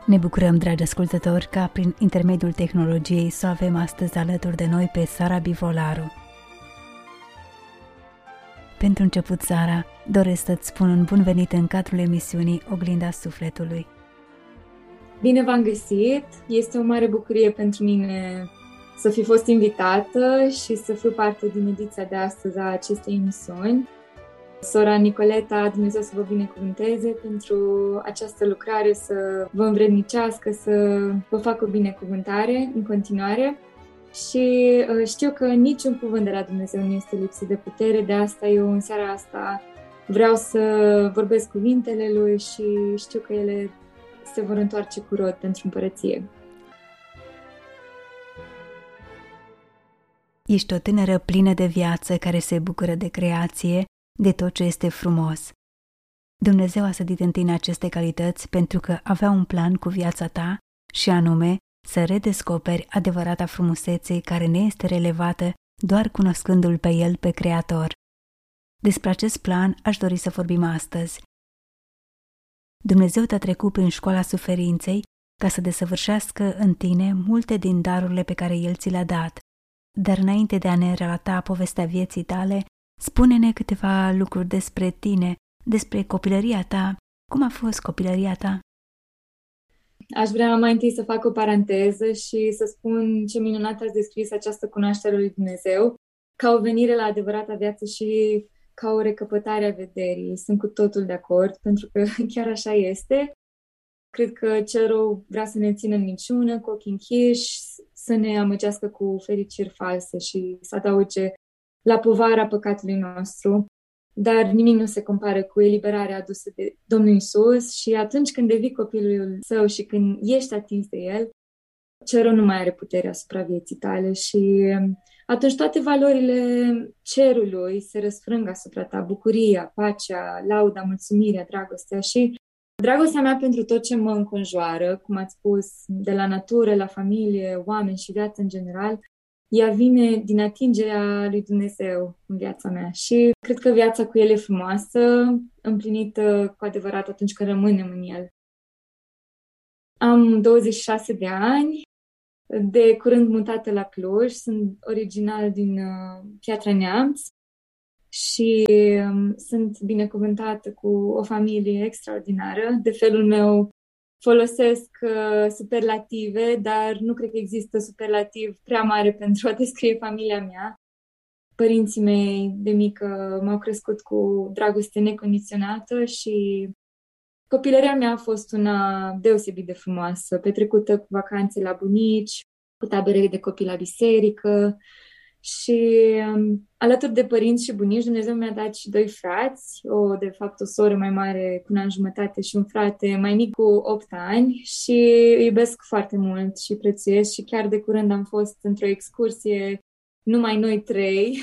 Ne bucurăm, dragi ascultători, ca prin intermediul tehnologiei să avem astăzi alături de noi pe Sara Bivolaru. Pentru început, Sara, doresc să-ți spun un bun venit în cadrul emisiunii Oglinda Sufletului. Bine v-am găsit! Este o mare bucurie pentru mine să fi fost invitată și să fiu parte din ediția de astăzi a acestei emisiuni. Sora Nicoleta, Dumnezeu să vă binecuvânteze pentru această lucrare, să vă învrednicească, să vă facă o binecuvântare în continuare. Și știu că niciun cuvânt de la Dumnezeu nu este lipsit de putere, de asta eu în seara asta vreau să vorbesc cuvintele Lui și știu că ele se vor întoarce cu rod pentru împărăție. Ești o tânără plină de viață care se bucură de creație, de tot ce este frumos. Dumnezeu a sădit în tine aceste calități pentru că avea un plan cu viața ta și anume să redescoperi adevărata frumusețe care ne este relevată doar cunoscându-L pe El, pe Creator. Despre acest plan aș dori să vorbim astăzi. Dumnezeu te-a trecut prin școala suferinței ca să desăvârșească în tine multe din darurile pe care El ți le-a dat. Dar înainte de a ne relata povestea vieții tale, spune-ne câteva lucruri despre tine, despre copilăria ta. Cum a fost copilăria ta? Aș vrea mai întâi să fac o paranteză și să spun ce minunat ați descris această cunoaștere lui Dumnezeu, ca o venire la adevărata viață și ca o recăpătare a vederii. Sunt cu totul de acord, pentru că chiar așa este. Cred că cel rău vrea să ne țină în minciună, cu ochii închiși, să ne amăgească cu fericiri false și să adauge la povara păcatului nostru. Dar nimic nu se compară cu eliberarea adusă de Domnul Iisus și atunci când devii copilul Său și când ești atins de El, cel rău nu mai are putere asupra vieții tale și atunci toate valorile cerului se răsfrâng asupra ta, bucuria, pacea, lauda, mulțumirea, dragostea și dragostea mea pentru tot ce mă înconjoară, cum ați spus, de la natură, la familie, oameni și viață în general, ea vine din atingerea lui Dumnezeu în viața mea și cred că viața cu El e frumoasă, împlinită cu adevărat atunci când rămânem în El. Am 26 de ani, de curând mutată la Cluj, sunt original din Piatra Neamț și sunt binecuvântată cu o familie extraordinară. De felul meu folosesc superlative, dar nu cred că există superlativ prea mare pentru a descrie familia mea. Părinții mei de mică m-au crescut cu dragoste necondiționată și copilăria mea a fost una deosebit de frumoasă, petrecută cu vacanțe la bunici, cu tabere de copii la biserică și alături de părinți și bunici, Dumnezeu mi-a dat și 2 frați, de fapt o soră mai mare cu un an jumătate și un frate mai mic cu 8 ani și îi iubesc foarte mult și prețuiesc și chiar de curând am fost într-o excursie numai noi 3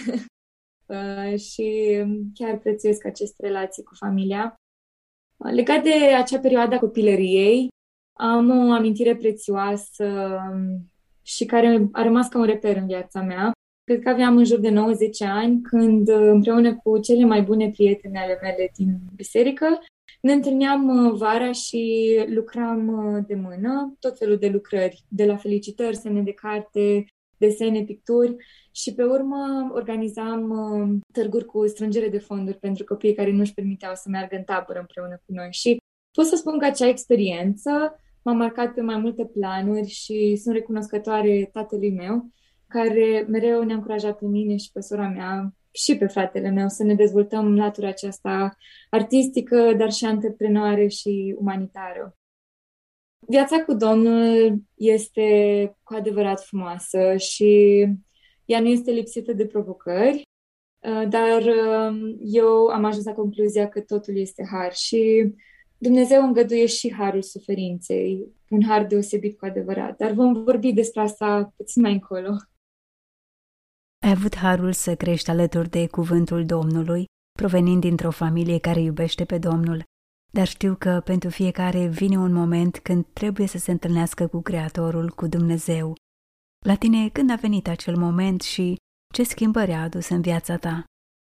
și chiar prețuiesc aceste relații cu familia. Legat de acea perioadă a copilăriei, am o amintire prețioasă și care a rămas ca un reper în viața mea. Cred că aveam în jur de 90 ani când, împreună cu cele mai bune prietene ale mele din biserică, ne întâlneam vara și lucram de mână, tot felul de lucrări, de la felicitări, semne de carte, desene, picturi și pe urmă organizam târguri cu strângere de fonduri pentru copiii care nu își permiteau să meargă în tabără împreună cu noi. Și pot să spun că acea experiență m-a marcat pe mai multe planuri și sunt recunoscătoare tatălui meu, care mereu ne-a încurajat pe mine și pe sora mea și pe fratele meu să ne dezvoltăm latura aceasta artistică, dar și antreprenoare și umanitară. Viața cu Domnul este cu adevărat frumoasă și ea nu este lipsită de provocări, dar eu am ajuns la concluzia că totul este har și Dumnezeu îngăduie și harul suferinței, un har deosebit cu adevărat, dar vom vorbi despre asta puțin mai încolo. Ai avut harul să crești alături de cuvântul Domnului, provenind dintr-o familie care iubește pe Domnul, dar știu că pentru fiecare vine un moment când trebuie să se întâlnească cu Creatorul, cu Dumnezeu. La tine, când a venit acel moment și ce schimbări a adus în viața ta?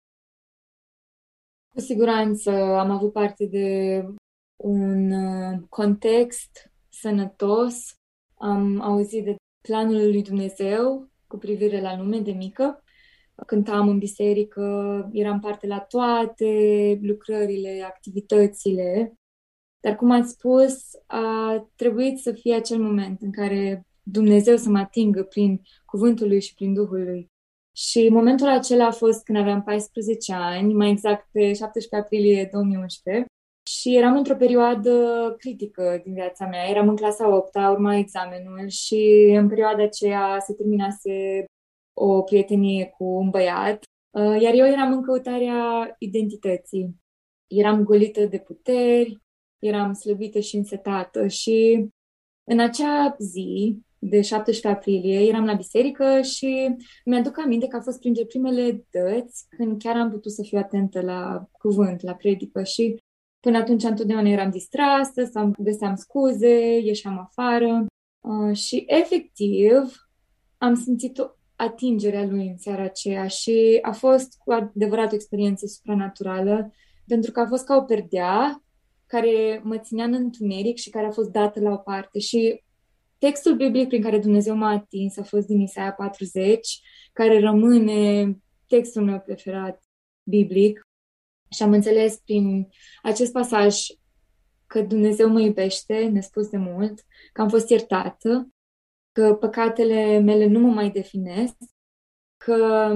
Cu siguranță am avut parte de un context sănătos. Am auzit de planul lui Dumnezeu cu privire la lume de mică. Cântam în biserică, eram parte la toate lucrările, activitățile. Dar, cum ați spus, a trebuit să fie acel moment în care Dumnezeu să mă atingă prin cuvântul lui și prin Duhul lui. Și momentul acela a fost când aveam 14 ani, mai exact pe 17 aprilie 2011. Și eram într-o perioadă critică din viața mea. Eram în clasa 8-a, urma examenul și în perioada aceea se terminase o prietenie cu un băiat, iar eu eram în căutarea identității. Eram golită de puteri, eram slăbită și însetată și în acea zi de 17 aprilie eram la biserică și mi-aduc aminte că a fost printre primele dăți când chiar am putut să fiu atentă la cuvânt, la predică și până atunci întotdeauna eram distrasă sau găseam scuze, ieșeam afară și efectiv am simțit o atingere a lui în seara aceea și a fost cu adevărat o experiență supranaturală pentru că a fost ca o perdea care mă ținea în întuneric și care a fost dată la o parte și textul biblic prin care Dumnezeu m-a atins a fost din Isaia 40, care rămâne textul meu preferat biblic. Și am înțeles prin acest pasaj că Dumnezeu mă iubește nespus de mult, că am fost iertată, că păcatele mele nu mă mai definesc, că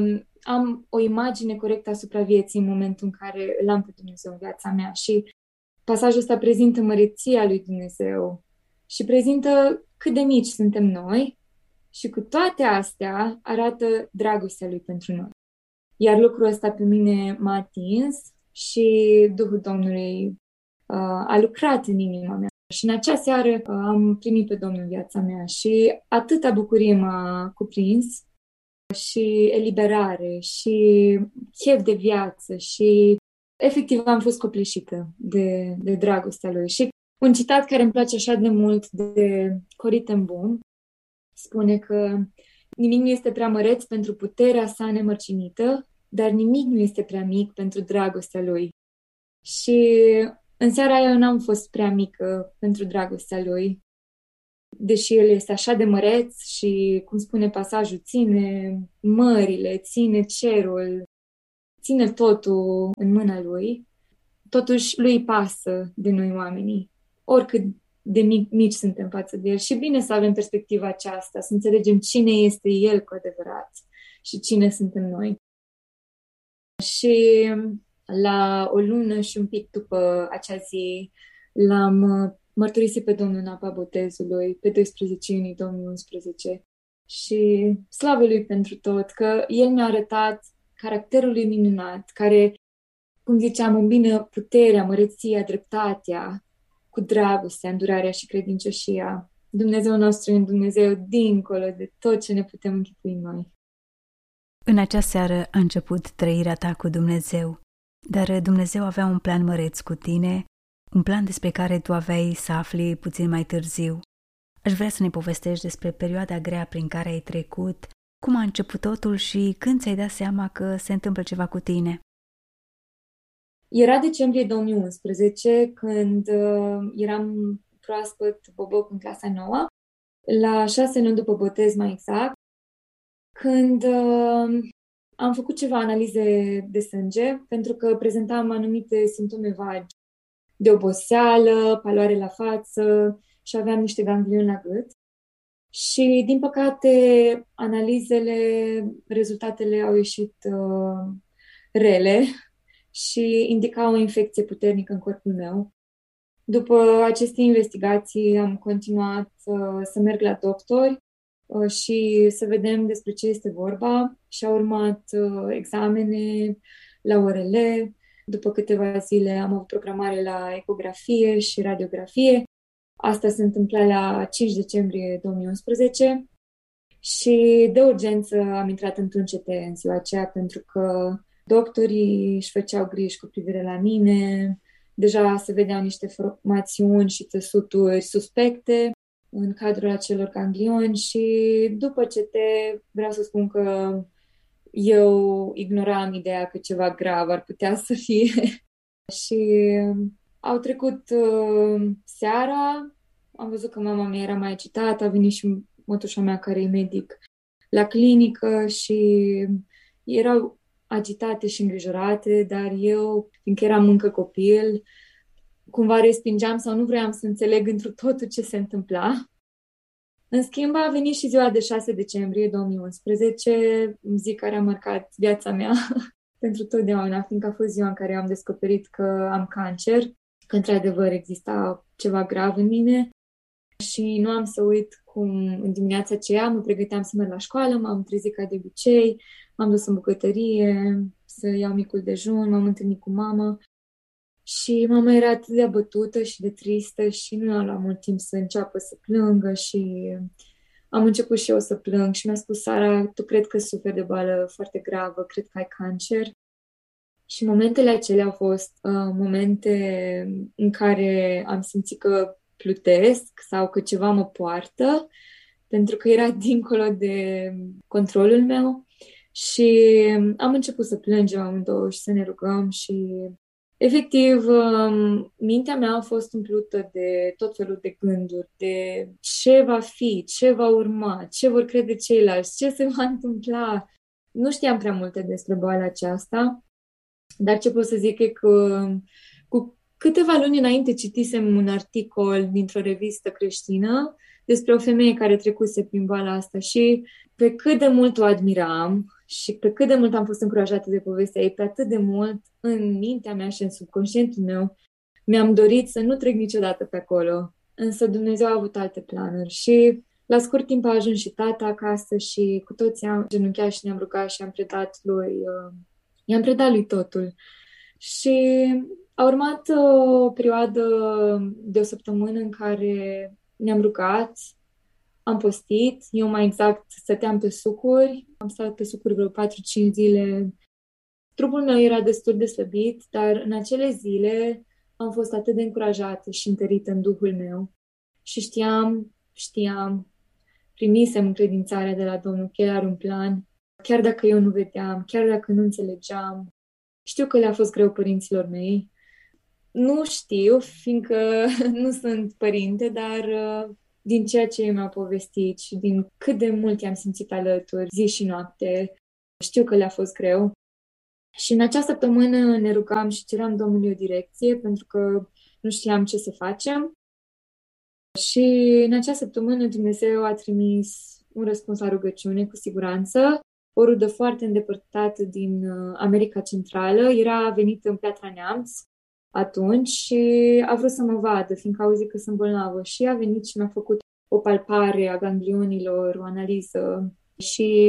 am o imagine corectă asupra vieții în momentul în care îl am pe Dumnezeu în viața mea. Și pasajul ăsta prezintă măreția lui Dumnezeu și prezintă cât de mici suntem noi și cu toate astea arată dragostea lui pentru noi. Iar lucrul ăsta pe mine m-a atins și Duhul Domnului a lucrat în inima mea. Și în acea seară am primit pe Domnul în viața mea și atâta bucurie m-a cuprins și eliberare și chef de viață și efectiv am fost copleșită de dragostea lui. Și un citat care îmi place așa de mult de Corrie ten Boom spune că nimic nu este prea măreț pentru puterea sa nemărcinită, dar nimic nu este prea mic pentru dragostea lui. Și în seara aia eu n-am fost prea mică pentru dragostea lui, deși el este așa de măreț și, cum spune pasajul, ține mările, ține cerul, ține totul în mâna lui, totuși lui pasă de noi oamenii, oricât de mici suntem față de el. Și bine să avem perspectiva aceasta, să înțelegem cine este el cu adevărat și cine suntem noi. Și la o lună și un pic după acea zi l-am mărturisit pe Domnul în apa botezului, pe 12 iunie 2011. Și slavă lui pentru tot, că el mi-a arătat caracterul lui minunat, care, cum ziceam, îmbină puterea, măreția, dreptatea cu dragostea, îndurarea și credincioșia. Dumnezeu nostru e un Dumnezeu dincolo de tot ce ne putem închipui noi. În acea seară a început trăirea ta cu Dumnezeu, dar Dumnezeu avea un plan măreț cu tine, un plan despre care tu aveai să afli puțin mai târziu. Aș vrea să ne povestești despre perioada grea prin care ai trecut, cum a început totul și când ți-ai dat seama că se întâmplă ceva cu tine. Era decembrie 2011, când eram proaspăt boboc în clasa 9, la 6 luni după botez mai exact, când am făcut ceva analize de sânge, pentru că prezentam anumite simptome vagi de oboseală, paloare la față și aveam niște ganglioni la gât. Și, din păcate, rezultatele au ieșit rele și indicau o infecție puternică în corpul meu. După aceste investigații am continuat să merg la doctori și să vedem despre ce este vorba și au urmat examene la ORL. După câteva zile am avut programare la ecografie și radiografie. Asta se întâmpla la 5 decembrie 2011 și de urgență am intrat într-un CT în ziua aceea pentru că doctorii își făceau griji cu privire la mine. Deja se vedeau niște formațiuni și țăsuturi suspecte în cadrul acelor ganglioni și după CT vreau să spun că eu ignoram ideea că ceva grav ar putea să fie. Și au trecut seara, am văzut că mama mea era mai agitată, a venit și mătușa mea care e medic la clinică și erau agitate și îngrijorate, dar eu, fiindcă eram încă copil, cumva respingeam sau nu vreau să înțeleg întru totul ce se întâmpla. În schimb, a venit și ziua de 6 decembrie 2011, zi care a marcat viața mea pentru totdeauna, fiindcă a fost ziua în care am descoperit că am cancer, că într-adevăr exista ceva grav în mine și nu am să uit cum în dimineața aceea mă pregăteam să merg la școală, m-am trezit ca de obicei, m-am dus în bucătărie să iau micul dejun, m-am întâlnit cu mama și mama era atât de abătută și de tristă și nu a luat mult timp să înceapă să plângă și am început și eu să plâng și mi-a spus: Sara, tu cred că suferi de boală foarte gravă, cred că ai cancer. Și momentele acelea au fost momente în care am simțit că plutesc sau că ceva mă poartă, pentru că era dincolo de controlul meu și am început să plângem amândouă și să ne rugăm și efectiv mintea mea a fost umplută de tot felul de gânduri, de ce va fi, ce va urma, ce vor crede ceilalți, ce se va întâmpla. Nu știam prea multe despre boala aceasta, dar ce pot să zic e că cu câteva luni înainte citisem un articol dintr-o revistă creștină despre o femeie care trecuse prin boala asta și pe cât de mult o admiram și pe cât de mult am fost încurajată de povestea ei, pe atât de mult în mintea mea și în subconștientul meu mi-am dorit să nu trec niciodată pe acolo. Însă Dumnezeu a avut alte planuri și la scurt timp a ajuns și tata acasă și cu toții am genunchiat și ne-am rugat și i-am predat lui totul. Și a urmat o perioadă de o săptămână în care ne-am rugat, am postit, eu mai exact stăteam pe sucuri, am stat pe sucuri vreo 4-5 zile. Trupul meu era destul de slăbit, dar în acele zile am fost atât de încurajată și întărită în Duhul meu. Și știam, primisem încredințarea de la Domnul că El are un plan, chiar dacă eu nu vedeam, chiar dacă nu înțelegeam. Știu că le-a fost greu părinților mei. Nu știu, fiindcă nu sunt părinte, dar din ceea ce mi-au povestit și din cât de mult i-am simțit alături, zi și noapte, știu că le-a fost greu. Și în acea săptămână ne rugam și ceream Domnului o direcție, pentru că nu știam ce să facem. Și în acea săptămână Dumnezeu a trimis un răspuns la rugăciune, cu siguranță. O rudă foarte îndepărtată din America Centrală, era venită în Piatra Neamț atunci și a vrut să mă vadă, fiindcă a auzit că sunt bolnavă. Și a venit și mi-a făcut o palpare a ganglionilor, o analiză și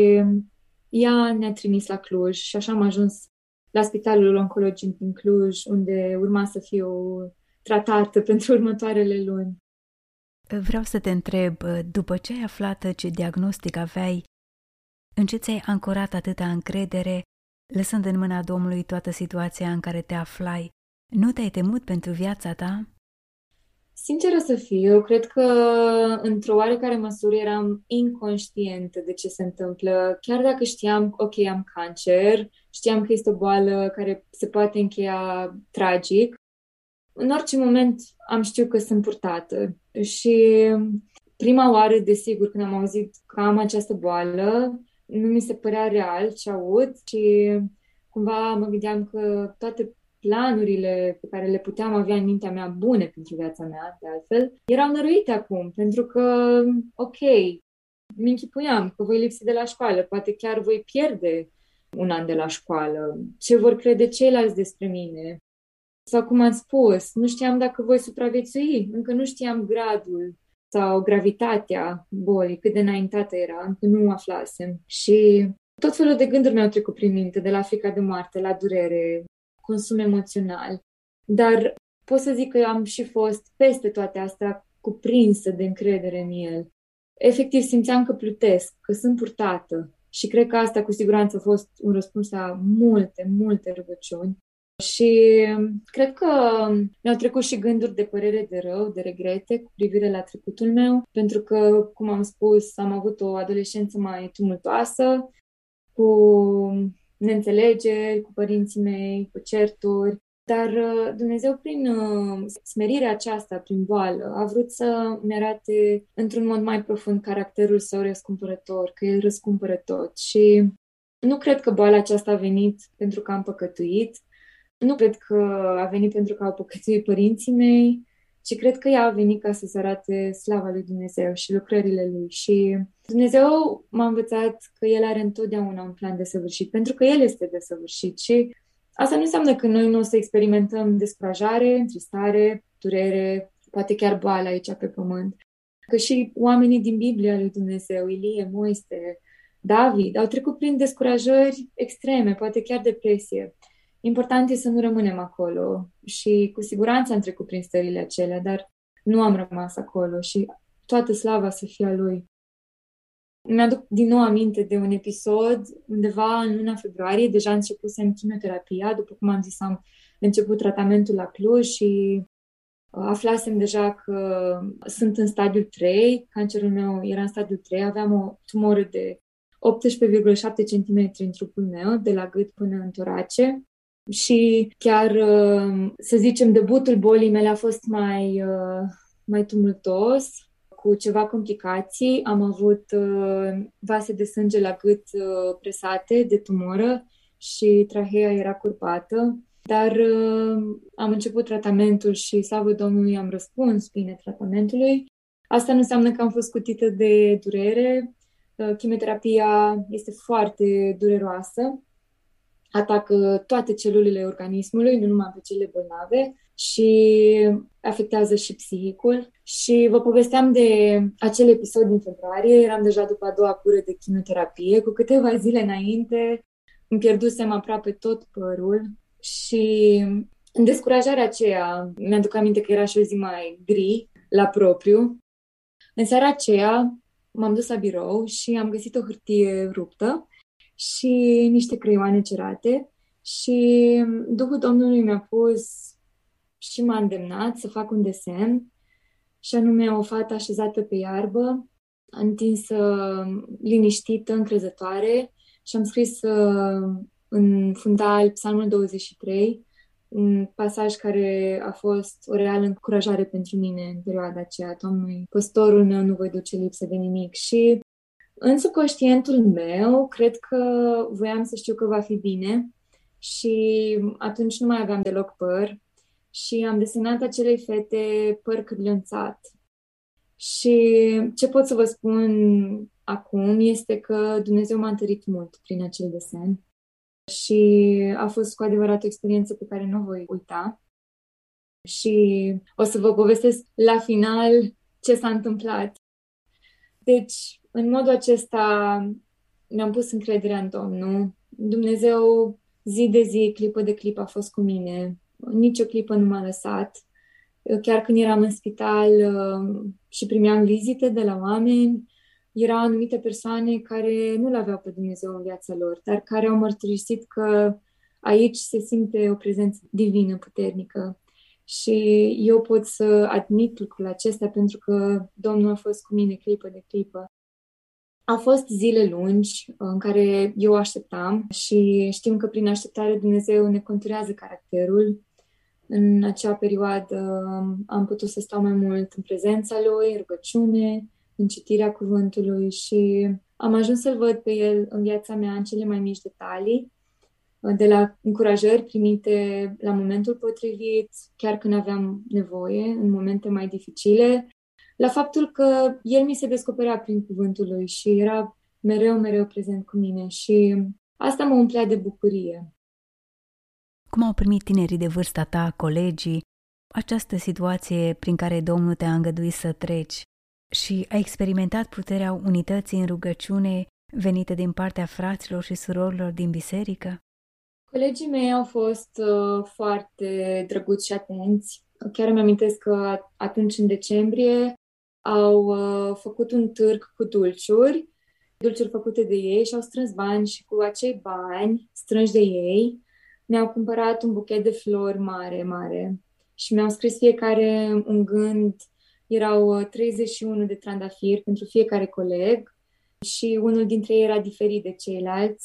ea ne-a trimis la Cluj și așa am ajuns la Spitalul Oncologic din Cluj, unde urma să fiu tratată pentru următoarele luni. Vreau să te întreb, după ce ai aflat ce diagnostic aveai, în ce ți-ai ancorat atâta încredere, lăsând în mâna Domnului toată situația în care te aflai? Nu te-ai temut pentru viața ta? Sinceră să fiu, eu cred că într-o oarecare măsură eram inconștientă de ce se întâmplă. Chiar dacă știam, ok, am cancer, știam că este o boală care se poate încheia tragic, în orice moment am știut că sunt purtată. Și prima oară, desigur, când am auzit că am această boală, nu mi se părea real ce aud și cumva mă gândeam că toate planurile pe care le puteam avea în mintea mea, bune pentru viața mea, de altfel, erau năruite acum, pentru că, ok, mi închipuiam că voi lipsi de la școală, poate chiar voi pierde un an de la școală, ce vor crede ceilalți despre mine. Sau cum am spus, nu știam dacă voi supraviețui, încă nu știam gradul sau gravitatea bolii, cât de înaintată era, încă nu aflasem. Și tot felul de gânduri mi-au trecut prin minte, de la frica de moarte, la durere, consum emoțional. Dar pot să zic că am și fost peste toate astea cuprinsă de încredere în El. Efectiv simțeam că plutesc, că sunt purtată și cred că asta cu siguranță a fost un răspuns la multe rugăciuni. Și cred că mi-au trecut și gânduri de părere de rău, de regrete cu privire la trecutul meu, pentru că, cum am spus, am avut o adolescență mai tumultoasă, cu neînțelegeri, cu părinții mei, cu certuri. Dar Dumnezeu, prin smerirea aceasta, prin boală, a vrut să-mi arate într-un mod mai profund caracterul său răscumpărător, că El răscumpără tot. Și nu cred că boala aceasta a venit pentru că am păcătuit, nu cred că a venit pentru că au păcătuit părinții mei, ci cred că ea a venit ca să se arate slava lui Dumnezeu și lucrările Lui. Și Dumnezeu m-a învățat că El are întotdeauna un plan desăvârșit, pentru că El este desăvârșit. Și asta nu înseamnă că noi nu o să experimentăm descurajare, întristare, durere, poate chiar boală aici pe pământ. Că și oamenii din Biblia lui Dumnezeu, Ilie, Moise, David, au trecut prin descurajări extreme, poate chiar depresie. Important e să nu rămânem acolo și cu siguranță am trecut prin stările acelea, dar nu am rămas acolo și toată slava să fie a Lui. Mi-aduc din nou aminte de un episod undeva în luna februarie, deja începusem chimioterapia, după cum am zis, am început tratamentul la Cluj și aflasem deja că sunt în stadiul 3, cancerul meu era în stadiul 3, aveam o tumoră de 18,7 cm în trupul meu, de la gât până în torace. Și chiar, să zicem, debutul bolii mele a fost mai tumultos, cu ceva complicații. Am avut vase de sânge la gât presate de tumoră și trahea era curvată. Dar am început tratamentul și, slavă Domnului, am răspuns bine tratamentului. Asta nu înseamnă că am fost scutită de durere. Chimioterapia este foarte dureroasă. Atacă toate celulele organismului, nu numai pe cele bolnave, și afectează și psihicul. Și vă povesteam de acel episod din februarie, eram deja după a doua cură de chimioterapie, cu câteva zile înainte îmi pierdusem aproape tot părul și în descurajarea aceea, mi-aduc aminte că era și o zi mai gri la propriu, în seara aceea m-am dus la birou și am găsit o hârtie ruptă și niște creioane cerate și Duhul Domnului mi-a pus și m-a îndemnat să fac un desen, și anume o fată așezată pe iarbă, întinsă, liniștită, încrezătoare, și am scris în fundal Psalmul 23, un pasaj care a fost o reală încurajare pentru mine în perioada aceea. Domnului, păstorul meu, nu voi duce lipsă de nimic. Și în subconștientul meu, cred că voiam să știu că va fi bine și atunci nu mai aveam deloc păr și am desenat acelei fete păr cârlănțat. Și ce pot să vă spun acum este că Dumnezeu m-a întărit mult prin acel desen și a fost cu adevărat o experiență pe care nu o voi uita. Și o să vă povestesc la final ce s-a întâmplat. Deci, în modul acesta mi-am pus încrederea în Domnul. Dumnezeu zi de zi, clipă de clipă a fost cu mine. Nici o clipă nu m-a lăsat. Chiar când eram în spital și primeam vizite de la oameni, erau anumite persoane care nu l-aveau pe Dumnezeu în viața lor, dar care au mărturisit că aici se simte o prezență divină puternică. Și eu pot să admit lucrul acesta pentru că Domnul a fost cu mine clipă de clipă. Au fost zile lungi în care eu așteptam și știm că prin așteptare Dumnezeu ne conturează caracterul. În acea perioadă am putut să stau mai mult în prezența Lui, în rugăciune, în citirea cuvântului și am ajuns să-L văd pe El în viața mea în cele mai mici detalii, de la încurajări primite la momentul potrivit, chiar când aveam nevoie, în momente mai dificile, la faptul că El mi se descoperea prin cuvântul Lui și era mereu, mereu prezent cu mine și asta mă umplea de bucurie. Cum au primit tinerii de vârsta ta, colegii, această situație prin care Domnul te-a îngăduit să treci și ai experimentat puterea unității în rugăciune venite din partea fraților și surorilor din biserică? Colegii mei au fost foarte drăguți și atenți. Chiar îmi amintesc că atunci, în decembrie, au făcut un târg cu dulciuri făcute de ei și au strâns bani și cu acei bani strânși de ei mi-au cumpărat un buchet de flori mare, mare și mi-au scris fiecare un gând. Erau 31 de trandafiri pentru fiecare coleg și unul dintre ei era diferit de ceilalți.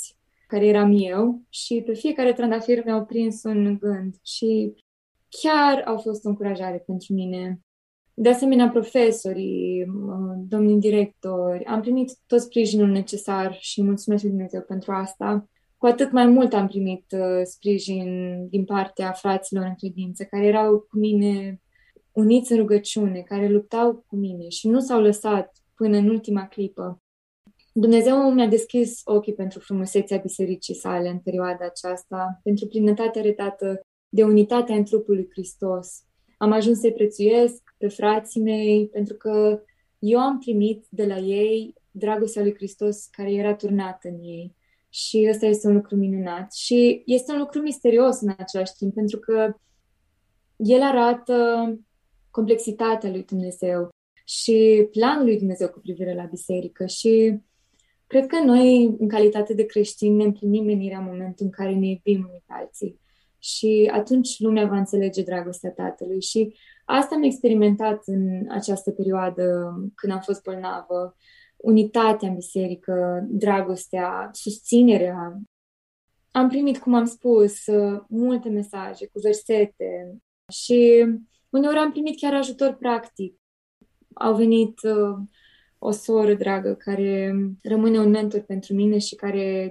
care eram eu, și pe fiecare trandafir mi-au prins un gând și chiar au fost o încurajare pentru mine. De asemenea, profesorii, domnii directori, am primit tot sprijinul necesar și mulțumesc lui Dumnezeu pentru asta. Cu atât mai mult am primit sprijin din partea fraților în credință, care erau cu mine uniți în rugăciune, care luptau cu mine și nu s-au lăsat până în ultima clipă. Dumnezeu mi-a deschis ochii pentru frumusețea bisericii sale în perioada aceasta, pentru plinătatea arătată de unitatea în trupul lui Hristos. Am ajuns să-i prețuiesc pe frații mei, pentru că eu am primit de la ei dragostea lui Hristos care era turnată în ei. Și ăsta este un lucru minunat. Și este un lucru misterios în același timp, pentru că el arată complexitatea lui Dumnezeu și planul lui Dumnezeu cu privire la biserică. Și cred că noi, în calitate de creștini, ne împlinim menirea în momentul în care ne iubim unii pe alții. Și atunci lumea va înțelege dragostea Tatălui. Și asta am experimentat în această perioadă când am fost bolnavă. Unitatea în biserică, dragostea, susținerea. Am primit, cum am spus, multe mesaje cu versete și uneori am primit chiar ajutor practic. Au venit o soră dragă care rămâne un mentor pentru mine și care,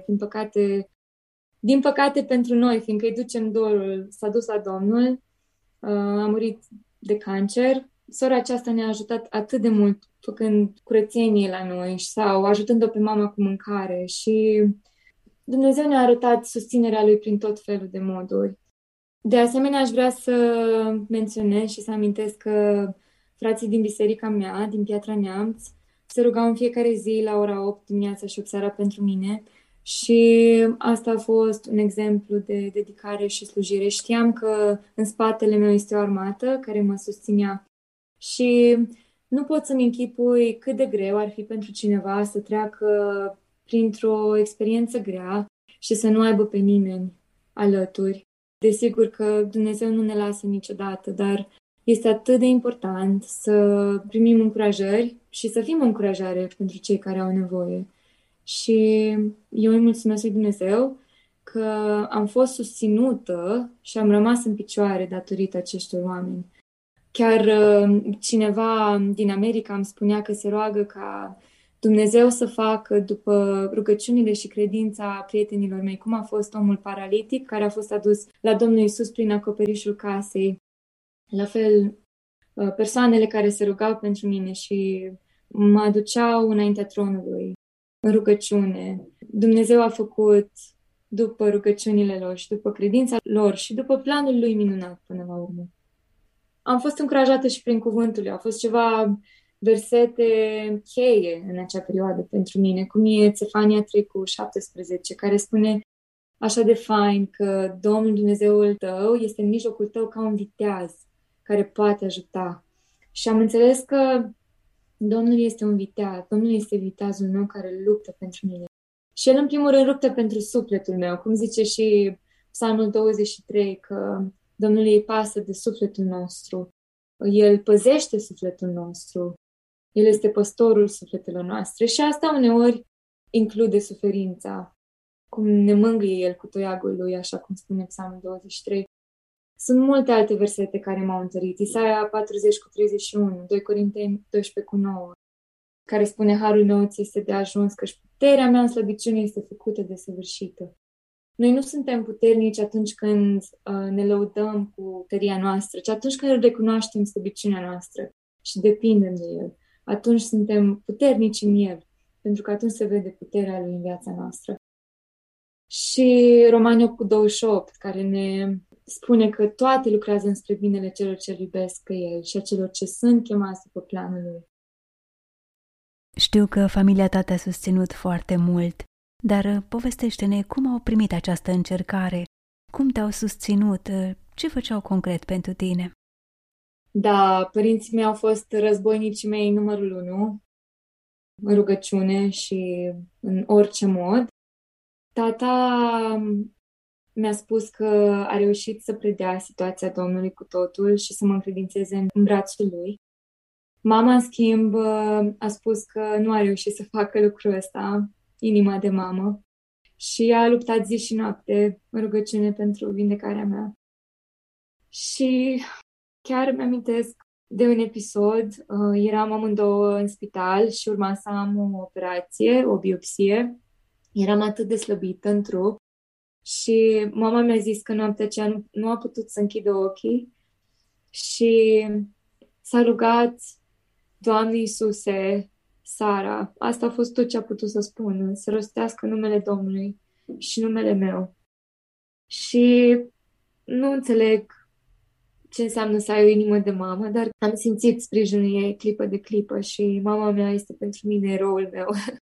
din păcate pentru noi, fiindcă îi ducem dorul, s-a dus la Domnul, a murit de cancer. Sora aceasta ne-a ajutat atât de mult făcând curățenie la noi sau ajutând-o pe mama cu mâncare și Dumnezeu ne-a arătat susținerea Lui prin tot felul de moduri. De asemenea, aș vrea să menționez și să amintesc că frații din biserica mea, din Piatra Neamț, se rugau în fiecare zi la ora 8 dimineața și 8 seara pentru mine și asta a fost un exemplu de dedicare și slujire. Știam că în spatele meu este o armată care mă susținea și nu pot să-mi închipui cât de greu ar fi pentru cineva să treacă printr-o experiență grea și să nu aibă pe nimeni alături. Desigur că Dumnezeu nu ne lasă niciodată, dar este atât de important să primim încurajări și să fim o încurajare pentru cei care au nevoie. Și eu îi mulțumesc lui Dumnezeu că am fost susținută și am rămas în picioare datorită acestor oameni. Chiar cineva din America îmi spunea că se roagă ca Dumnezeu să facă, după rugăciunile și credința prietenilor mei, cum a fost omul paralitic care a fost adus la Domnul Iisus prin acoperișul casei. La fel, persoanele care se rugau pentru mine și mă aduceau înaintea tronului, în rugăciune. Dumnezeu a făcut după rugăciunile lor și după credința lor și după planul lui minunat până la urmă. Am fost încurajată și prin cuvântul lui. Au fost ceva versete cheie în acea perioadă pentru mine, cum e Țefania 3:17, care spune așa de fain că Domnul Dumnezeul tău este în mijlocul tău ca un viteaz care poate ajuta. Și am înțeles că Domnul este un viteaz, Domnul este viteazul meu care luptă pentru mine. Și El, în primul rând, luptă pentru sufletul meu, cum zice și Psalmul 23, că Domnului îi pasă de sufletul nostru. El păzește sufletul nostru. El este păstorul sufletelor noastre și asta uneori include suferința, cum ne mângâie El cu toiagul Lui, așa cum spune Psalmul 23. Sunt multe alte versete care m-au întărit. Isaia 40:31, 2 Corinteni 12:9, care spune harul meu ți este de ajuns, căci puterea mea în slăbiciune este făcută de săvârșită. Noi nu suntem puternici atunci când ne lăudăm cu tăria noastră, ci atunci când recunoaștem slăbiciunea noastră și depindem de El. Atunci suntem puternici în El, pentru că atunci se vede puterea Lui în viața noastră. Și Romani 8:28, care ne spune că toate lucrează înspre binele celor ce iubesc pe El și a celor ce sunt chemați după planul Lui. Știu că familia ta te-a susținut foarte mult, dar povestește-ne cum au primit această încercare, cum te-au susținut, ce făceau concret pentru tine. Da, părinții mei au fost războinicii mei numărul 1, în rugăciune și în orice mod. Tata mi-a spus că a reușit să predea situația Domnului cu totul și să mă încredințeze în brațul lui. Mama, în schimb, a spus că nu a reușit să facă lucrul ăsta, inima de mamă, și a luptat zi și noapte în rugăciune pentru vindecarea mea. Și chiar mi-amintesc de un episod, eram amândouă în spital și urma să am o operație, o biopsie. Eram atât de slăbită în trup și mama mi-a zis că noaptea aceea nu a putut să închidă ochii și s-a rugat: Doamne Iisuse, Sara, asta a fost tot ce a putut să spună, să rostească numele Domnului și numele meu. Și nu înțeleg ce înseamnă să ai o inimă de mamă, dar am simțit sprijinul ei clipă de clipă și mama mea este pentru mine eroul meu.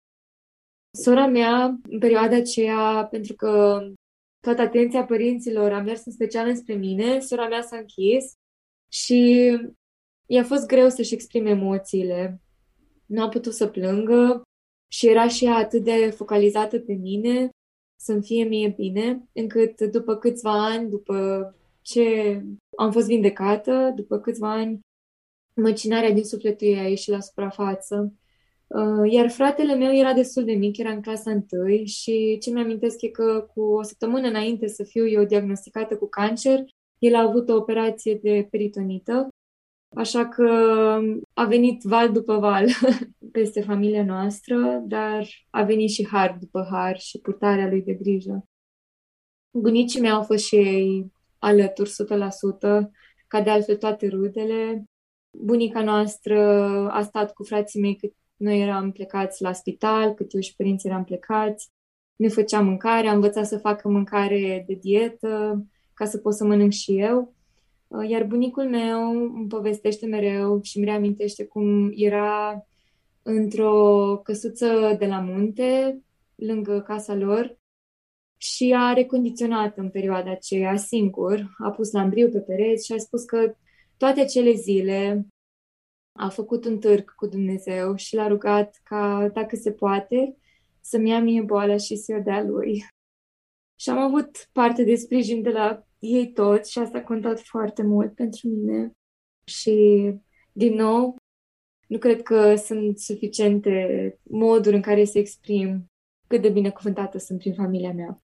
Sora mea, în perioada aceea, pentru că toată atenția părinților a mers în special înspre mine, sora mea s-a închis și i-a fost greu să-și exprime emoțiile. Nu a putut să plângă și era și ea atât de focalizată pe mine, să-mi fie mie bine, încât după câțiva ani, după ce am fost vindecată, după câțiva ani, măcinarea din sufletul ei a ieșit la suprafață. Iar fratele meu era destul de mic, era în clasa 1 și ce mi-amintesc e că cu o săptămână înainte să fiu eu diagnosticată cu cancer, el a avut o operație de peritonită, așa că a venit val după val peste familia noastră, dar a venit și har după har și purtarea lui de grijă. Bunicii mei au fost și ei alături 100%, ca de altfel toate rudele. Bunica noastră a stat cu frații mei cât noi eram plecați la spital, cât eu și părinții eram plecați. Ne făcea mâncare, am învățat să facă mâncare de dietă, ca să pot să mănânc și eu. Iar bunicul meu îmi povestește mereu și îmi reamintește cum era într-o căsuță de la munte, lângă casa lor, și a recondiționat în perioada aceea singur, a pus lambriu pe pereți și a spus că toate acele zile a făcut un târg cu Dumnezeu și l-a rugat ca, dacă se poate, să-mi ia mie boala și să o dea lui. Și am avut parte de sprijin de la ei toți și asta a contat foarte mult pentru mine. Și, din nou, nu cred că sunt suficiente moduri în care să exprim cât de binecuvântată sunt prin familia mea.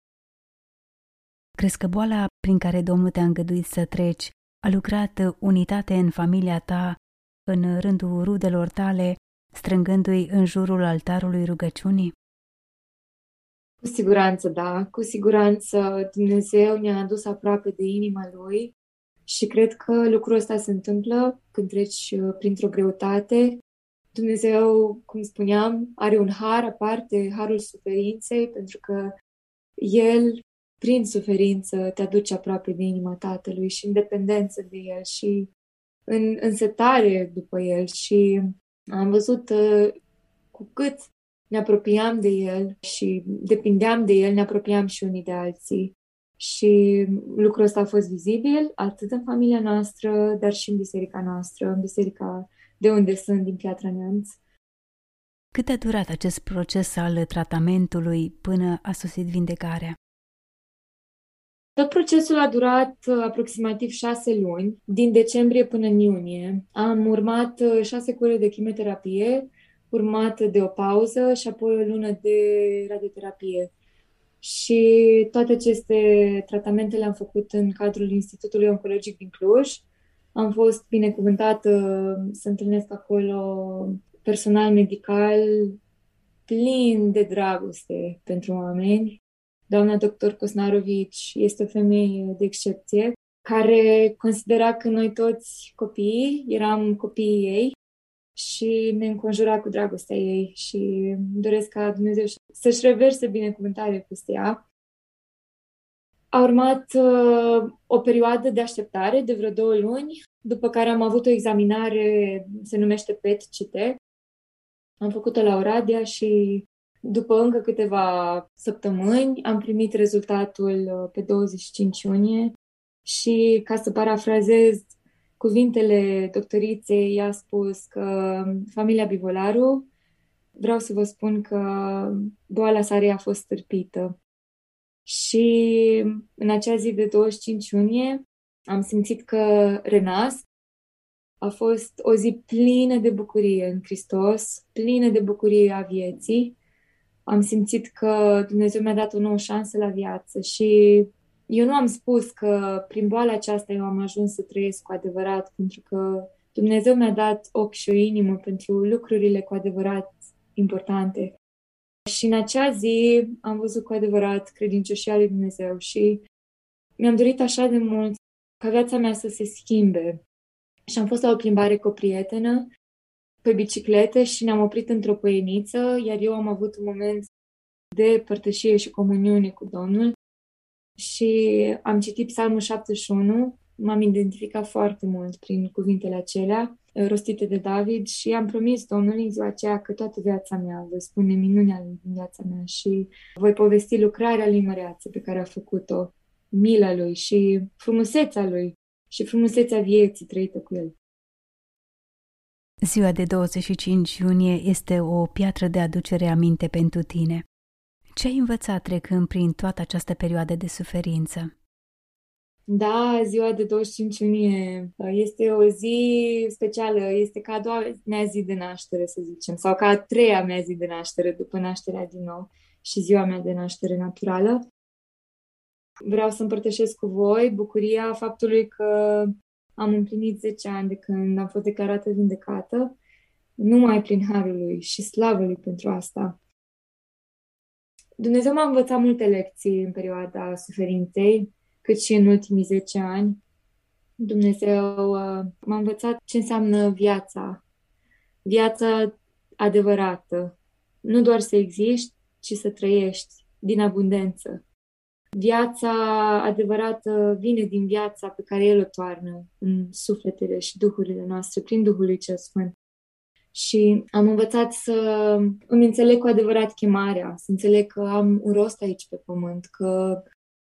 Crezi că boala prin care Domnul te-a îngăduit să treci a lucrat unitate în familia ta, în rândul rudelor tale, strângându-i în jurul altarului rugăciunii? Cu siguranță, da. Cu siguranță Dumnezeu ne-a adus aproape de inima Lui și cred că lucrul ăsta se întâmplă când treci printr-o greutate. Dumnezeu, cum spuneam, are un har aparte, harul suferinței, pentru că El, prin suferință, te aduce aproape de inima Tatălui și în dependență de El și în însetare după El. Și am văzut cu cât ne apropiam de El și depindeam de El, ne apropiam și unii de alții. Și lucrul ăsta a fost vizibil atât în familia noastră, dar și în biserica noastră, în biserica de unde sunt, din Piatra Neamț. Cât a durat acest proces al tratamentului până a sosit vindecarea? Tot procesul a durat aproximativ 6 luni, din decembrie până în iunie. Am urmat 6 cure de chimioterapie, urmat de o pauză și apoi o lună de radioterapie. Și toate aceste tratamente le-am făcut în cadrul Institutului Oncologic din Cluj. Am fost binecuvântată să întâlnesc acolo personal medical plin de dragoste pentru oameni. Doamna doctor Cosnarovici este o femeie de excepție care considera că noi toți copiii eram copiii ei și ne înconjura cu dragostea ei și doresc ca Dumnezeu să-și reverse binecuvântare peste ea. A urmat o perioadă de așteptare de vreo 2 luni, după care am avut o examinare, se numește PET-CT. Am făcut-o la Oradea și după încă câteva săptămâni am primit rezultatul pe 25 iunie și, ca să parafrazez cuvintele doctoriței, i-a spus că familia Bivolaru, vreau să vă spun că boala Sarei a fost stârpită. Și în acea zi de 25 iunie am simțit că renasc. A fost o zi plină de bucurie în Hristos, plină de bucurie a vieții Am simțit că Dumnezeu mi-a dat o nouă șansă la viață și eu nu am spus că prin boala aceasta eu am ajuns să trăiesc cu adevărat, pentru că Dumnezeu mi-a dat ochi și o inimă pentru lucrurile cu adevărat importante. Și în acea zi am văzut cu adevărat credincioșia lui Dumnezeu și mi-am dorit așa de mult ca viața mea să se schimbe. Și am fost la o plimbare cu o prietenă pe bicicletă și ne-am oprit într-o păieniță, iar eu am avut un moment de părtășie și comuniune cu Domnul și am citit Psalmul 71, m-am identificat foarte mult prin cuvintele acelea rostite de David și am promis Domnului în ziua aceea că toată viața mea voi spune minunea lui din viața mea și voi povesti lucrarea lui măreață pe care a făcut-o, mila lui și frumusețea lui și frumusețea vieții trăită cu el. Ziua de 25 iunie este o piatră de aducere aminte pentru tine. Ce ai învățat trecând prin toată această perioadă de suferință? Da, ziua de 25 iunie este o zi specială, este ca a doua mea zi de naștere, să zicem, sau ca a treia mea zi de naștere după nașterea din nou și ziua mea de naștere naturală. Vreau să împărtășesc cu voi bucuria faptului că am împlinit 10 ani de când am fost declarată vindecată, numai prin harul lui și slavă lui pentru asta. Dumnezeu m-a învățat multe lecții în perioada suferinței, cât și în ultimii 10 ani. Dumnezeu m-a învățat ce înseamnă viața adevărată. Nu doar să existi, ci să trăiești din abundență. Viața adevărată vine din viața pe care El o toarnă în sufletele și duhurile noastre, prin Duhul lui Cel Sfânt. Și am învățat să îmi înțeleg cu adevărat chemarea, să înțeleg că am un rost aici pe pământ, că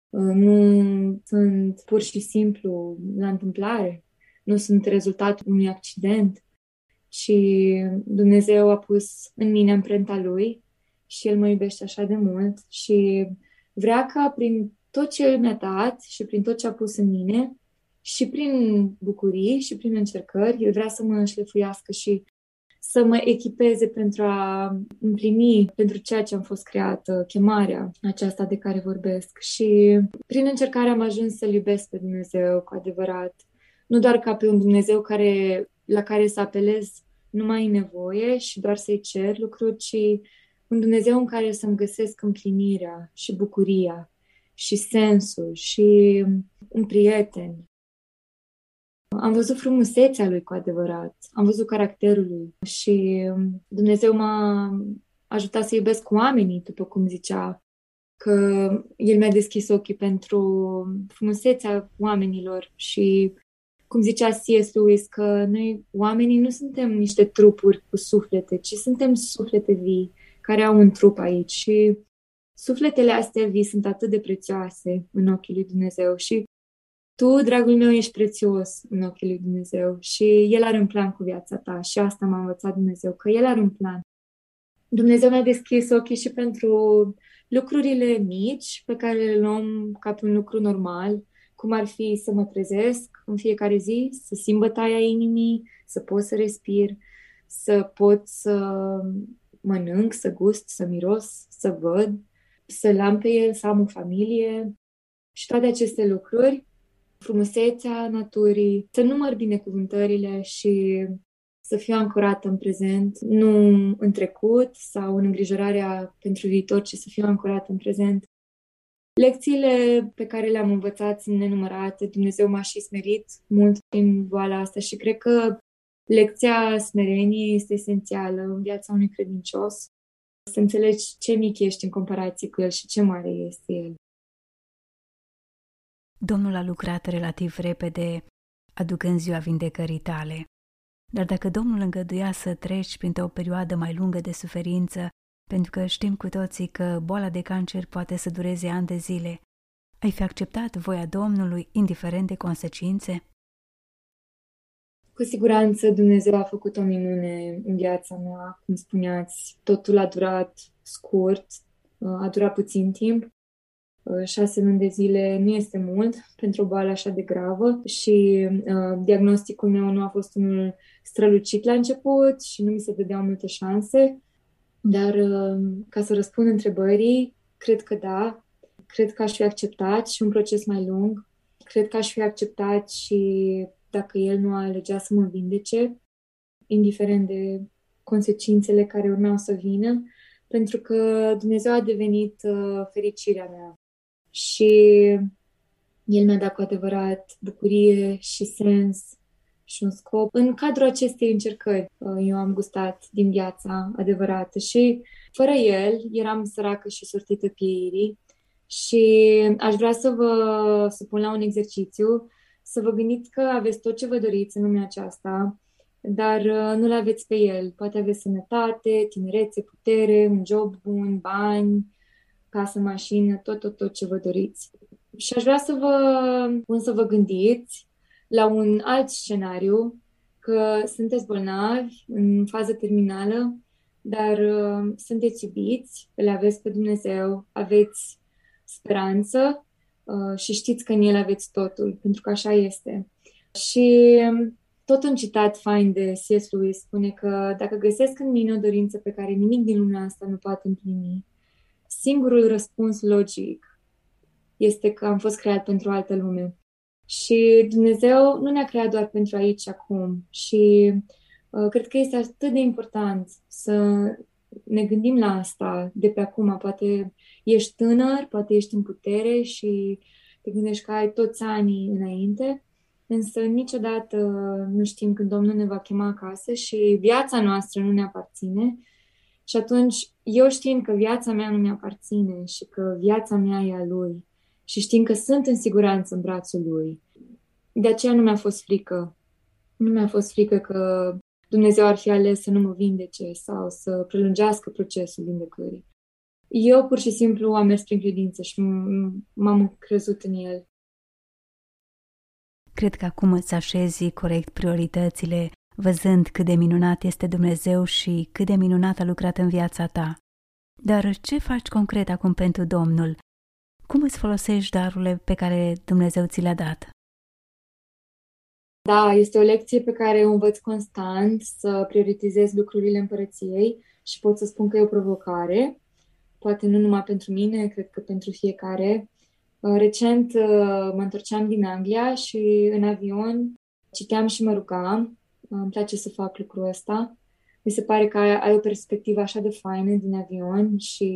nu sunt pur și simplu la întâmplare, nu sunt rezultatul unui accident, ci Dumnezeu a pus în mine amprenta Lui și El mă iubește așa de mult și vrea ca prin tot ce El mi-a dat și prin tot ce a pus în mine și prin bucurii și prin încercări, El vrea să mă șlefuiască și să mă echipeze pentru a împlini pentru ceea ce am fost creată, chemarea aceasta de care vorbesc. Și prin încercare am ajuns să-L iubesc pe Dumnezeu cu adevărat. Nu doar ca pe un Dumnezeu la care să apelez numai în nevoie și doar să-i cer lucruri, ci un Dumnezeu în care să-mi găsesc împlinirea și bucuria și sensul și un prieten. Am văzut frumusețea lui cu adevărat, am văzut caracterul lui și Dumnezeu m-a ajutat să iubesc oamenii, după cum zicea, că El mi-a deschis ochii pentru frumusețea oamenilor și, cum zicea C.S. Lewis, că noi oamenii nu suntem niște trupuri cu suflete, ci suntem suflete vii care au un trup aici și sufletele astea vii sunt atât de prețioase în ochii lui Dumnezeu și tu, dragul meu, ești prețios în ochii lui Dumnezeu și El are un plan cu viața ta și asta m-a învățat Dumnezeu, că El are un plan. Dumnezeu mi-a deschis ochii și pentru lucrurile mici pe care le luăm ca pe un lucru normal, cum ar fi să mă trezesc în fiecare zi, să simt bătaia inimii, să pot să respir, să pot să mănânc, să gust, să miros, să văd, să-L am pe El, să am o familie și toate aceste lucruri, frumusețea naturii, să număr binecuvântările și să fiu ancorată în prezent, nu în trecut sau în îngrijorarea pentru viitor, ci să fiu ancorată în prezent. Lecțiile pe care le-am învățat sunt nenumărate. Dumnezeu m-a și smerit mult prin boala asta și cred că lecția smereniei este esențială în viața unui credincios. Să înțelegi ce mic ești în comparație cu El și ce mare este El. Domnul a lucrat relativ repede, aducând ziua vindecării tale. Dar dacă Domnul îngăduia să treci printr-o perioadă mai lungă de suferință, pentru că știm cu toții că boala de cancer poate să dureze ani de zile, ai fi acceptat voia Domnului, indiferent de consecințe? Cu siguranță Dumnezeu a făcut o minune în viața mea, cum spuneați. Totul a durat scurt, a durat puțin timp. 6 luni de zile nu este mult pentru o boală așa de gravă și diagnosticul meu nu a fost unul strălucit la început și nu mi se dădeau multe șanse. Dar ca să răspund întrebării, cred că da. Cred că aș fi acceptat și un proces mai lung. Cred că aș fi acceptat și dacă el nu alegea să mă vindece, indiferent de consecințele care urmau să vină, pentru că Dumnezeu a devenit fericirea mea. Și El mi-a dat cu adevărat bucurie și sens și un scop. În cadrul acestei încercări, eu am gustat din viața adevărată și fără El eram săracă și sortită pieirii și aș vrea să vă supun la un exercițiu, să vă gândiți că aveți tot ce vă doriți în lumea aceasta, dar nu-L aveți pe El. Poate aveți sănătate, tinerețe, putere, un job bun, bani, casă, mașină, tot ce vă doriți. Și aș vrea să vă pun să vă gândiți la un alt scenariu, că sunteți bolnavi în fază terminală, dar sunteți iubiți, le aveți pe Dumnezeu, aveți speranță și știți că în El aveți totul, pentru că așa este. Și tot un citat fain de C.S. Lewis spune că dacă găsesc în mine o dorință pe care nimic din lumea asta nu poate împlini, singurul răspuns logic este că am fost creat pentru altă lume. Și Dumnezeu nu ne-a creat doar pentru aici și acum. Și cred că este atât de important să ne gândim la asta de pe acum. Poate ești tânăr, poate ești în putere și te gândești că ai toți anii înainte, însă niciodată nu știm când Domnul ne va chema acasă și viața noastră nu ne aparține. Și atunci, eu știind că viața mea nu mi-aparține și că viața mea e a Lui și știind că sunt în siguranță în brațul Lui, de aceea nu mi-a fost frică. Nu mi-a fost frică că Dumnezeu ar fi ales să nu mă vindece sau să prelungească procesul vindecării. Eu pur și simplu am mers prin credință și m-am crezut în El. Cred că acum îți așezi corect prioritățile, văzând cât de minunat este Dumnezeu și cât de minunat a lucrat în viața ta. Dar ce faci concret acum pentru Domnul? Cum îți folosești darurile pe care Dumnezeu ți le-a dat? Da, este o lecție pe care o învăț constant, să prioritizez lucrurile împărăției și pot să spun că e o provocare, poate nu numai pentru mine, cred că pentru fiecare. Recent mă întorceam din Anglia și în avion citeam și mă rugam. Îmi place să fac lucrul ăsta. Mi se pare că ai o perspectivă așa de faină din avion și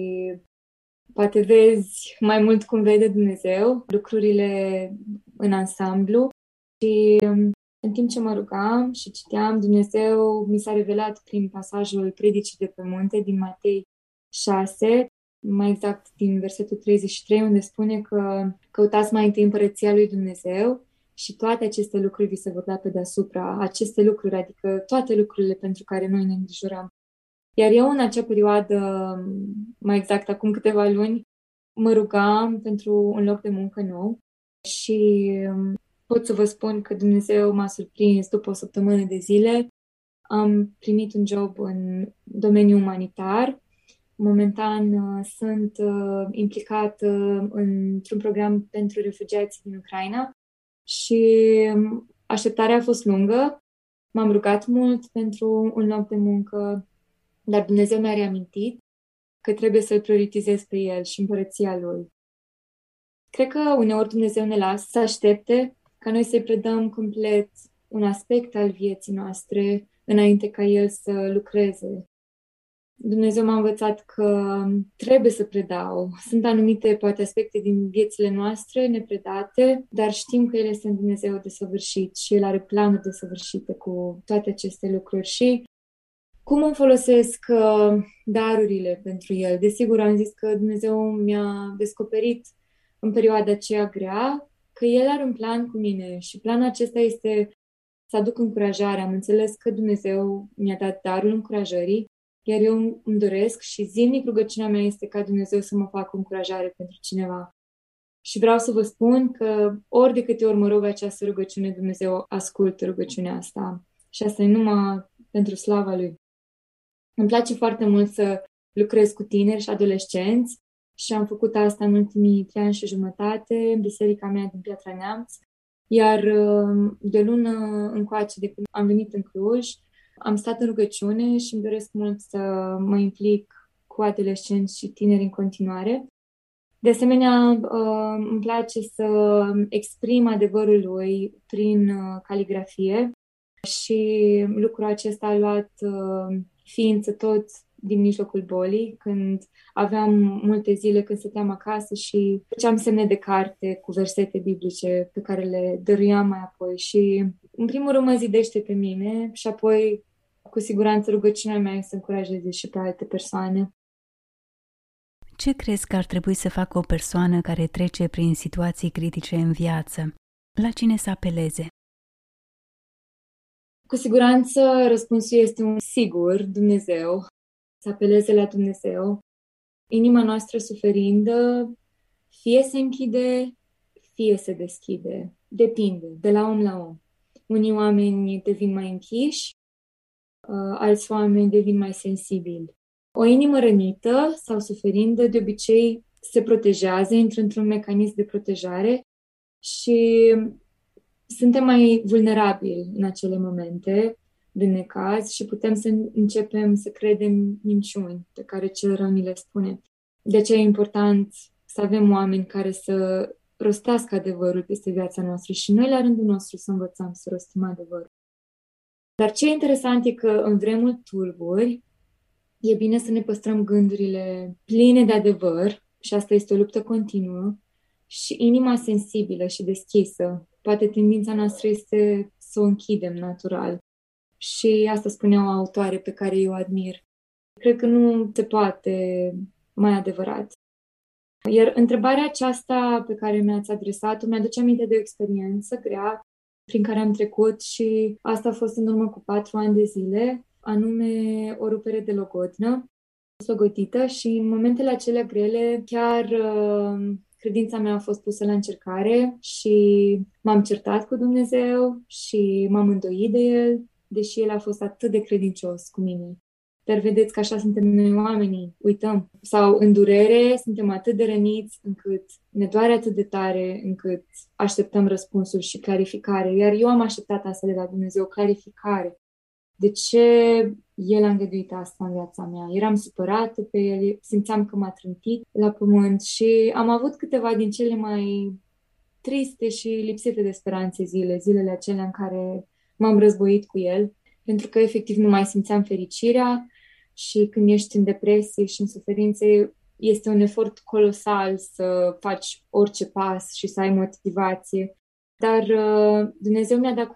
poate vezi mai mult cum vede Dumnezeu lucrurile în ansamblu. Și în timp ce mă rugam și citeam, Dumnezeu mi s-a revelat prin pasajul Predicii de pe munte din Matei 6, mai exact din versetul 33, unde spune că căutați mai întâi împărăția lui Dumnezeu și toate aceste lucruri vi se vor da pe deasupra. Aceste lucruri, adică toate lucrurile pentru care noi ne îngrijorăm. Iar eu în acea perioadă, mai exact acum câteva luni, mă rugam pentru un loc de muncă nou și pot să vă spun că Dumnezeu m-a surprins după o săptămână de zile. Am primit un job în domeniul umanitar. Momentan sunt implicată într-un program pentru refugiați din Ucraina și așteptarea a fost lungă. M-am rugat mult pentru un loc de muncă, dar Dumnezeu mi-a reamintit că trebuie să-L prioritizez pe El și împărăția Lui. Cred că uneori Dumnezeu ne lasă să aștepte ca noi să-i predăm complet un aspect al vieții noastre înainte ca El să lucreze. Dumnezeu m-a învățat că trebuie să predau. Sunt anumite, poate, aspecte din viețile noastre nepredate, dar știm că El este un Dumnezeu desăvârșit și El are planuri desăvârșite cu toate aceste lucruri. Și cum îmi folosesc darurile pentru El? Desigur, am zis că Dumnezeu mi-a descoperit în perioada aceea grea că El are un plan cu mine și planul acesta este să aduc încurajare. Am înțeles că Dumnezeu mi-a dat darul încurajării, iar eu îmi doresc și zilnic rugăciunea mea este ca Dumnezeu să mă facă încurajare pentru cineva. Și vreau să vă spun că ori de câte ori mă rog această rugăciune, Dumnezeu ascultă rugăciunea asta. Și asta e numai pentru slava Lui. Îmi place foarte mult să lucrez cu tineri și adolescenți și am făcut asta în ultimii 3 ani și jumătate în biserica mea din Piatra Neamț. Iar de lună încoace, de când am venit în Cluj, Am stat în rugăciune și îmi doresc mult să mă implic cu adolescenți și tineri în continuare. De asemenea, îmi place să exprim adevărul lui prin caligrafie și lucrul acesta a luat ființă tot din mijlocul bolii, când aveam multe zile când stăteam acasă și făceam semne de carte cu versete biblice pe care le dăruiam mai apoi. Și în primul rând mă zidește pe mine și apoi cu siguranță rugăciunea mea este să încurajeze și pe alte persoane. Ce crezi că ar trebui să facă o persoană care trece prin situații critice în viață? La cine să apeleze? Cu siguranță răspunsul este un sigur, Dumnezeu. Să apeleze la Dumnezeu. Inima noastră suferindă fie se închide, fie se deschide. Depinde, de la om la om. Unii oameni devin mai închiși, alți oameni devin mai sensibili. O inimă rănită sau suferindă de obicei se protejează, intră într-un mecanism de protejare și suntem mai vulnerabili în acele momente de necaz și putem să începem să credem minciuni pe care cel rău ni le spune. De aceea e important să avem oameni care să rostească adevărul peste viața noastră și noi la rândul nostru să învățăm să rostim adevărul. Dar ce e interesant e că în vremuri tulburi e bine să ne păstrăm gândurile pline de adevăr și asta este o luptă continuă și inima sensibilă și deschisă. Poate tendința noastră este să o închidem natural. Și asta spunea o autoare pe care eu o admir. Cred că nu se poate mai adevărat. Iar întrebarea aceasta pe care mi-ați adresat-o mi-aduce aminte de o experiență grea prin care am trecut și asta a fost în urmă cu 4 ani de zile, anume o rupere de logodnă, slogodită și în momentele acelea grele chiar credința mea a fost pusă la încercare și m-am certat cu Dumnezeu și m-am îndoit de El, deși El a fost atât de credincios cu mine. Dar vedeți că așa suntem noi oamenii, uităm. Sau în durere suntem atât de răniți încât ne doare atât de tare încât așteptăm răspunsul și clarificare. Iar eu am așteptat asta de la Dumnezeu, clarificare. De ce El a îngăduit asta în viața mea? Eram supărată pe El, simțeam că m-a trântit la pământ și am avut câteva din cele mai triste și lipsite de speranțe zilele acelea în care m-am războit cu El, pentru că efectiv nu mai simțeam fericirea și când ești în depresie și în suferință este un efort colosal să faci orice pas și să ai motivație. Dar Dumnezeu mi-a dat